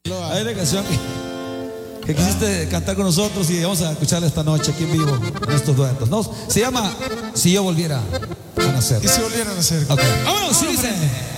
Hay una canción que quisiste cantar con nosotros y vamos a escucharla esta noche aquí en vivo en estos duetos, ¿no? Se llama Si yo volviera a nacer. Y si volvieran a nacer. Okay. Vámonos, sí dice.